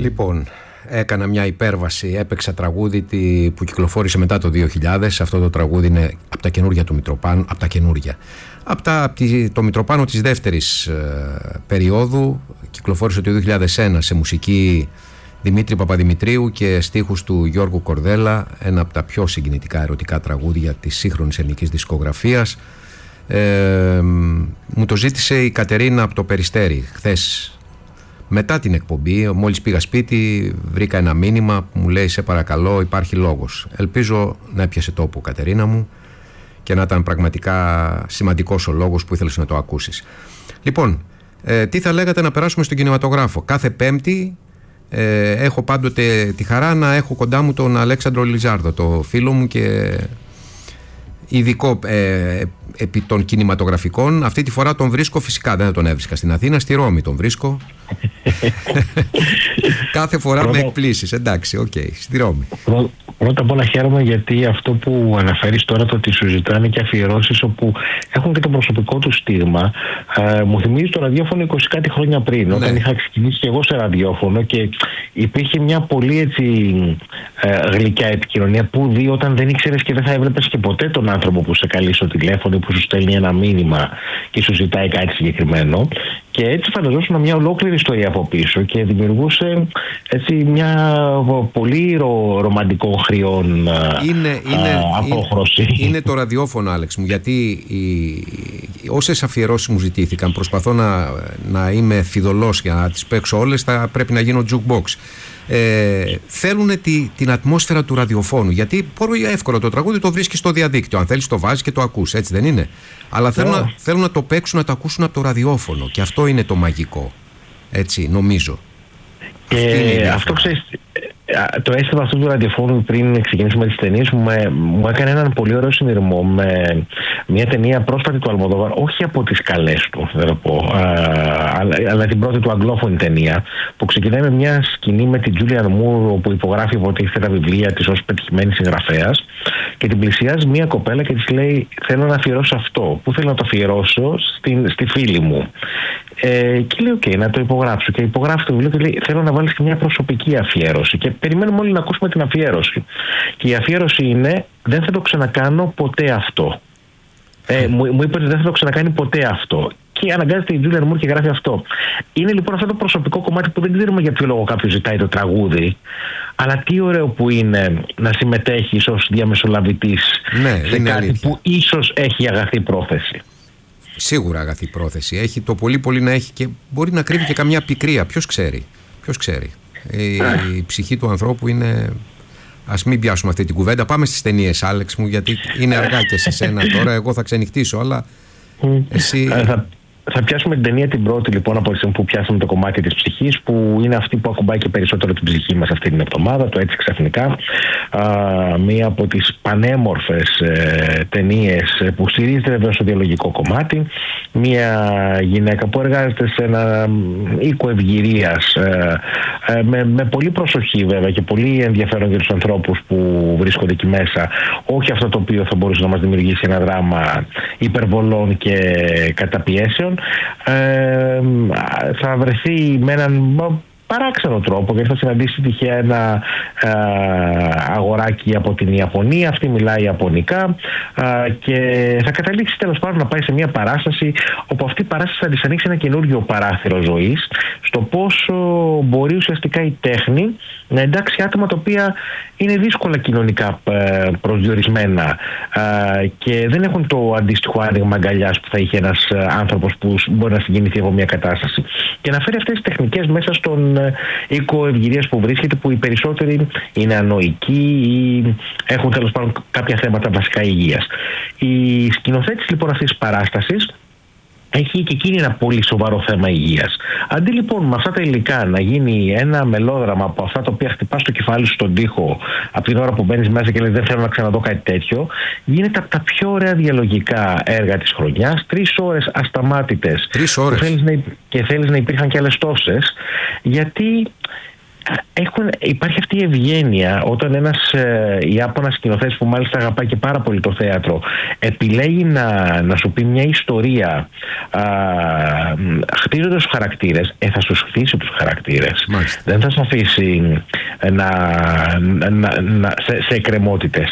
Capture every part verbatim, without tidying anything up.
Λοιπόν, έκανα μια υπέρβαση, έπαιξα τραγούδι που κυκλοφόρησε μετά το δύο χιλιάδες. Αυτό το τραγούδι είναι από τα καινούργια του Μητροπάνου, από τα καινούργια. Από, τα, από τη, το Μητροπάνο της δεύτερης ε, περίοδου, κυκλοφόρησε το δύο χιλιάδες ένα σε μουσική Δημήτρη Παπαδημητρίου και στίχους του Γιώργου Κορδέλα, ένα από τα πιο συγκινητικά ερωτικά τραγούδια της σύγχρονης ελληνικής δισκογραφίας. Ε, μου το ζήτησε η Κατερίνα από το Περιστέρι χθες μετά την εκπομπή. Μόλις πήγα σπίτι βρήκα ένα μήνυμα που μου λέει «Σε παρακαλώ, υπάρχει λόγος». Ελπίζω να έπιασε τόπο, Κατερίνα μου, και να ήταν πραγματικά σημαντικός ο λόγος που ήθελες να το ακούσεις. Λοιπόν, ε, τι θα λέγατε να περάσουμε στον κινηματογράφο? Κάθε Πέμπτη ε, έχω πάντοτε τη χαρά να έχω κοντά μου τον Αλέξανδρο Λιζάρδο, το φίλο μου και ειδικό ε, επί των κινηματογραφικών. Αυτή τη φορά τον βρίσκω, φυσικά δεν τον έβρισκα στην Αθήνα, στη Ρώμη τον βρίσκω. Κάθε φορά Πρώτα... με εκπλήσεις, εντάξει, οκ, okay, στη Ρώμη. Πρώτα απ' όλα χαίρομαι γιατί αυτό που αναφέρεις τώρα, το ότι σου ζητάνε και αφιερώσεις όπου έχουν και το προσωπικό του στίγμα, ε, μου θυμίζει το ραδιόφωνο είκοσι κάτι χρόνια πριν, ναι. Όταν είχα ξεκινήσει και εγώ σε ραδιόφωνο και υπήρχε μια πολύ έτσι ε, γλυκιά επικοινωνία που δει όταν δεν ήξερες και δεν θα έβλεπες και ποτέ τον άνθρωπο που σε καλεί στο τηλέφωνο, που σου στέλνει ένα μήνυμα και σου ζητάει κάτι συγκεκριμένο. Και έτσι φανταζόσουν μια ολόκληρη ιστορία από πίσω και δημιουργούσε έτσι μια πολύ ρο, ρομαντικό χρειών είναι, είναι, απόχρωση. Είναι, είναι το ραδιόφωνο, Άλεξ μου, γιατί οι, όσες αφιερώσεις μου ζητήθηκαν, προσπαθώ να, να είμαι φιδωλός για να τις παίξω όλες, θα πρέπει να γίνω jukebox. Ε, θέλουν τη, την ατμόσφαιρα του ραδιοφώνου, γιατί πολύ εύκολο το τραγούδι το βρίσκεις στο διαδίκτυο, αν θέλεις το βάζεις και το ακούς, έτσι δεν είναι? Αλλά θέλουν, yeah. να, θέλουν να το παίξουν, να το ακούσουν από το ραδιόφωνο, και αυτό είναι το μαγικό, έτσι νομίζω. Και αυτό ξέρεις, το αίσθημα αυτού του ραδιοφώνου, πριν ξεκινήσουμε τις ταινίες, μου, μου έκανε έναν πολύ ωραίο συνειρμό με μια ταινία πρόσφατη του Αλμοδόβαρ, όχι από τις καλές του, δεν το πω, α, αλλά, αλλά την πρώτη του αγγλόφωνη ταινία, που ξεκινάει με μια σκηνή με την Τζούλιαν Μουρ, όπου υπογράφει υποτίθεται τα βιβλία της ως πετυχημένη συγγραφέας, και την πλησιάζει μια κοπέλα και της λέει «Θέλω να αφιερώσω αυτό». Πού θέλω να το αφιερώσω? Στην, στη φίλη μου. Ε, και λέει «ΟΚ, okay, να το υπογράψω». Και υπογράφει το βιβλίο και λέει «Θέλω να βάλεις και μια προσωπική αφιέρωση». Και περιμένουμε όλοι να ακούσουμε την αφιέρωση. Και η αφιέρωση είναι «Δεν θα το ξανακάνω ποτέ αυτό». Ε, μου, μου είπε ότι δεν θα το ξανακάνει ποτέ αυτό. Και αναγκάζεται η Τζούλιαν Μουρ και γράφει αυτό. Είναι λοιπόν αυτό το προσωπικό κομμάτι που δεν ξέρουμε για ποιο λόγο κάποιο ζητάει το τραγούδι. Αλλά τι ωραίο που είναι να συμμετέχεις ως διαμεσολαβητής, ναι, σε κάτι αλήθεια που ίσως έχει αγαθή πρόθεση. Σίγουρα αγαθή πρόθεση. Έχει το πολύ πολύ να έχει, και μπορεί να κρύβει και καμιά πικρία. Ποιος ξέρει. Ποιος ξέρει. Η, η ψυχή του ανθρώπου είναι... Ας μην πιάσουμε αυτή την κουβέντα. Πάμε στις ταινίες, Άλεξ μου, γιατί είναι αργά και σε σένα τώρα. Εγώ θα ξενυχτήσω, αλλά εσύ... Θα πιάσουμε την ταινία την πρώτη, λοιπόν, από τη στιγμή που πιάσαμε το κομμάτι της ψυχής, που είναι αυτή που ακουμπάει και περισσότερο την ψυχή μας αυτή την εβδομάδα, το Έτσι Ξαφνικά. Α, μία από τις πανέμορφες ε, ταινίες που στηρίζεται βέβαια στο διαλογικό κομμάτι. Μία γυναίκα που εργάζεται σε ένα οίκο ευγυρίας, ε, ε, με, με πολύ προσοχή βέβαια και πολύ ενδιαφέρον για τους ανθρώπους που βρίσκονται εκεί μέσα. Όχι αυτό το οποίο θα μπορούσε να μας δημιουργήσει ένα δράμα υπερβολών και καταπιέσεων. Ε, θα βρεθεί με έναν παράξενο τρόπο, γιατί θα συναντήσει τυχαία ένα ε, αγοράκι από την Ιαπωνία. Αυτή μιλάει Ιαπωνικά ε, και θα καταλήξει τέλος πάντων να πάει σε μια παράσταση, όπου αυτή η παράσταση θα της ανοίξει ένα καινούργιο παράθυρο ζωής, στο πόσο μπορεί ουσιαστικά η τέχνη να εντάξει άτομα τα οποία είναι δύσκολα κοινωνικά ε, προσδιορισμένα ε, και δεν έχουν το αντίστοιχο άνοιγμα αγκαλιάς που θα είχε ένας ε, άνθρωπος που μπορεί να συγκινηθεί από μια κατάσταση, και να φέρει αυτές τις τεχνικές μέσα στον οίκο ευγυρίας που βρίσκεται, που οι περισσότεροι είναι ανοικοί ή έχουν τέλος πάντων κάποια θέματα βασικά υγείας. Η σκηνοθέτηση λοιπόν αυτής της παράστασης έχει και εκείνη ένα πολύ σοβαρό θέμα υγείας. Αντί λοιπόν με αυτά τα υλικά να γίνει ένα μελόδραμα από αυτά τα οποία χτυπάς το κεφάλι σου στον τοίχο από την ώρα που μπαίνεις μέσα και λες δεν θέλω να ξαναδώ κάτι τέτοιο, γίνεται από τα πιο ωραία διαλογικά έργα της χρονιάς. Τρεις ώρες ασταμάτητες. Τρεις ώρες. Θέλεις να, και θέλεις να υπήρχαν και άλλες τόσες, γιατί Έχουν, υπάρχει αυτή η ευγένεια όταν ένας ε, Ιάπωνας σκηνοθέτης που μάλιστα αγαπάει και πάρα πολύ το θέατρο επιλέγει να, να σου πει μια ιστορία χτίζοντας τους χαρακτήρες, ε, θα σου χτίσει τους χαρακτήρες. Μάλιστα. Δεν θα σε αφήσει να, να, να, σε, σε εκκρεμότητες.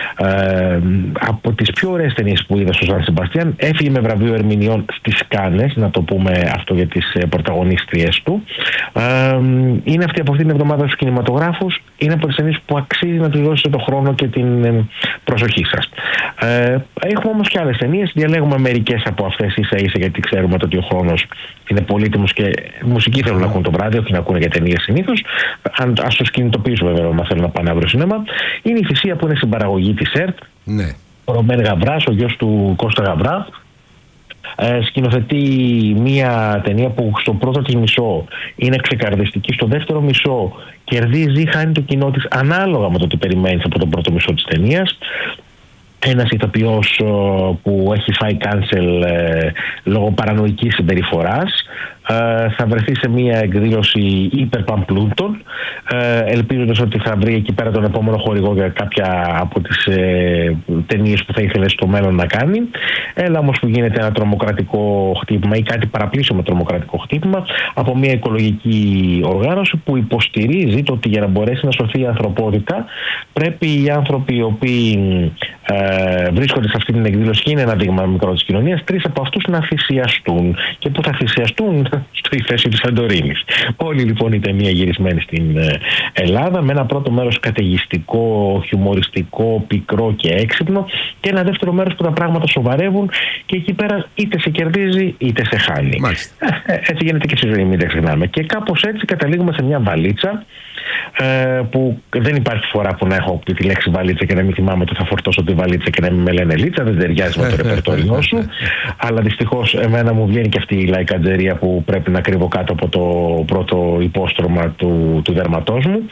Ε, από τις πιο ωραίες ταινίες που είδα στο Σαν Σεμπαστιάν, έφυγε με βραβείο ερμηνεών στις Κάνες, να το πούμε αυτό για τις πρωταγωνίστριες του. Ε, είναι αυτή από αυτήν την εβδομάδα στους κινηματογράφους. Είναι από τις ταινίες που αξίζει να του δώσετε τον χρόνο και την προσοχή σας. Ε, έχουμε όμως και άλλες ταινίες. Διαλέγουμε μερικές από αυτές ίσα ίσα, γιατί ξέρουμε ότι ο χρόνος είναι πολύτιμος και μουσική θέλουν να ακούν το βράδυ, όχι να ακούνε για ταινίες συνήθως. Ας τους κινητοποιήσουμε βέβαια, αν θέλουν να πάνε αύριο σινέμα. Είναι η Θυσία που είναι στην παραγωγή της ΕΡΤ. Ναι. Ο Ρομέν Γαβράς, ο γιος του Κώστα Γαβρά. Ε, σκηνοθετεί μία ταινία που στο πρώτο της μισό είναι ξεκαρδιστική, στο δεύτερο μισό κερδίζει, χάνει το κοινό της ανάλογα με το τι περιμένεις από το πρώτο μισό της ταινίας. Ένας ηθοποιός που έχει φάει cancel ε, λόγω παρανοϊκής συμπεριφοράς ε, θα βρεθεί σε μια εκδήλωση υπερπαμπλούτων, ε, ελπίζοντας ότι θα βρει εκεί πέρα τον επόμενο χορηγό για κάποια από τις ε, ταινίες που θα ήθελε στο μέλλον να κάνει. Έλα όμως που γίνεται ένα τρομοκρατικό χτύπημα ή κάτι παραπλήσιο με τρομοκρατικό χτύπημα από μια οικολογική οργάνωση που υποστηρίζει το ότι για να μπορέσει να σωθεί η ανθρωπότητα πρέπει οι άνθρωποι οι οποίοι ε, βρίσκονται σε αυτή την εκδήλωση και είναι ένα δείγμα μικρό της κοινωνίας, τρεις από αυτούς να θυσιαστούν. Και πού θα θυσιαστούν? Στο ηφαίστειο της Σαντορίνης. Όλη λοιπόν η ταινία γυρισμένη στην Ελλάδα, με ένα πρώτο μέρος καταιγιστικό, χιουμοριστικό, πικρό και έξυπνο, και ένα δεύτερο μέρος που τα πράγματα σοβαρεύουν και εκεί πέρα είτε σε κερδίζει είτε σε χάνει. Ε, έτσι γίνεται και στη ζωή, μην τα ξεχνάμε. Και κάπως έτσι καταλήγουμε σε μια βαλίτσα, ε, που δεν υπάρχει φορά που να έχω πει τη λέξη βαλίτσα και να μην θυμάμαι ότι θα φορτώσω τη βαλίτσα και να μην με λένε λίτσα, δεν ταιριάζει με το ρεπερτόριό σου. Αλλά δυστυχώς εμένα μου βγαίνει και αυτή η λαϊκαντζερία που πρέπει να κρύβω κάτω από το πρώτο υπόστρωμα του, του δέρματός μου.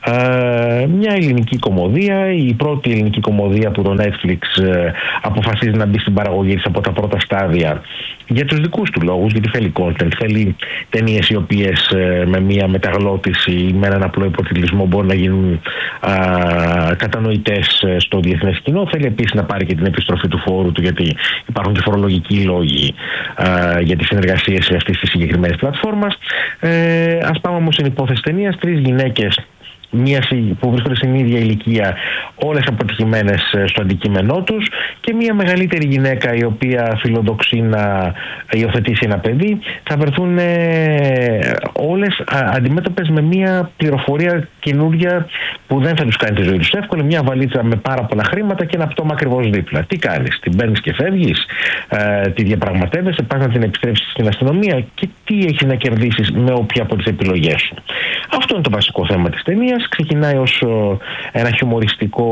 Ε, μια ελληνική κομμωδία, η πρώτη ελληνική κομμωδία που το Netflix ε, αποφασίζει να μπει στην παραγωγή της από τα πρώτα στάδια για τους δικούς του λόγους, γιατί θέλει content, θέλει ταινίες οι οποίες ε, με μια μεταγλώτηση ή με έναν απλό υποτιτλισμό μπορούν να γίνουν α, κατανοητές στο διεθνές κοινό. Θέλει επίσης να πάρει και την επιστροφή του φόρου του, γιατί υπάρχουν και φορολογικοί λόγοι α, για τις συνεργασίες αυτής της συγκεκριμένης πλατφόρμας. Ε, ας πάμε όμως στην υπόθεση ταινίας. Τρεις γυναίκες, μία που βρίσκονται στην ίδια ηλικία, όλες αποτυχημένες στο αντικείμενό τους, και μία μεγαλύτερη γυναίκα η οποία φιλοδοξεί να υιοθετήσει ένα παιδί, θα βρεθούν ε, όλες α, αντιμέτωπες με μία πληροφορία καινούρια που δεν θα τους κάνει τη ζωή τους εύκολη. Μια βαλίτσα με πάρα πολλά χρήματα και ένα πτώμα ακριβώς δίπλα. Τι κάνεις? Την παίρνεις και φεύγεις? Ε, τη διαπραγματεύεσαι? Πας να την επιστρέψεις στην αστυνομία? Και τι έχεις να κερδίσεις με όποια από τις επιλογές σου? Αυτό είναι το βασικό θέμα της ταινίας. Ξεκινάει ως ένα χιουμοριστικό,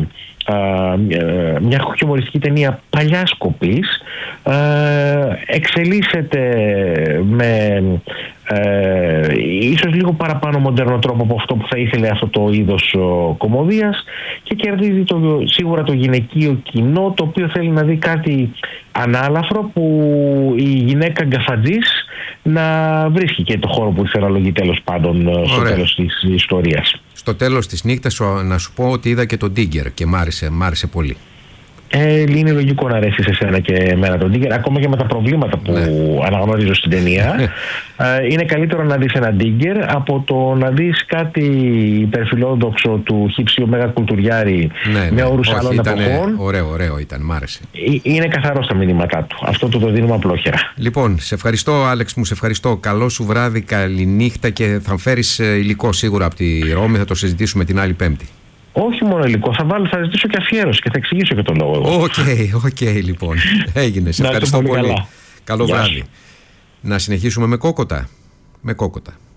μια χιουμοριστική ταινία παλιάς κοπής, εξελίσσεται με ε, ίσως λίγο παραπάνω μοντέρνο τρόπο από αυτό που θα ήθελε αυτό το είδος κομμωδίας, και κερδίζει το, σίγουρα το γυναικείο κοινό, το οποίο θέλει να δει κάτι ανάλαφρο που η γυναίκα γκαφατζής να βρίσκει και το χώρο που της αναλογεί τέλος πάντων. Ωραία. Στο τέλος της ιστορίας. Στο τέλος της νύχτας να σου πω ότι είδα και τον Ντίγκερ και μ' άρεσε, μ' άρεσε πολύ. Ε, είναι λογικό να αρέσει σε σένα και εμένα τον Ντίγκερ, ακόμα και με τα προβλήματα που ναι. αναγνωρίζω στην ταινία. ε, είναι καλύτερο να δεις ένα Ντίγκερ από το να δεις κάτι υπερφιλόδοξο του Χίψιου Μέγα Κουλτουριάρη ναι, με όρους άλλων εποχών. Ωραίο, ωραίο ήταν, μ' άρεσε. Ε, είναι καθαρό στα μηνύματά του. Αυτό το, το δίνουμε απλόχερα. Λοιπόν, σε ευχαριστώ, Άλεξ μου, σε ευχαριστώ. Καλό σου βράδυ, καλή νύχτα, και θα φέρεις υλικό σίγουρα από τη Ρώμη, θα το συζητήσουμε την άλλη Πέμπτη. Όχι μόνο υλικό, θα, βάλω, θα ζητήσω και αφιέρωση και θα εξηγήσω και τον λόγο εγώ. Οκ, okay, οκ, okay, λοιπόν. Έγινε. Σε ευχαριστώ πολύ. Καλό βράδυ. Να συνεχίσουμε με κόκοτα. Με κόκοτα.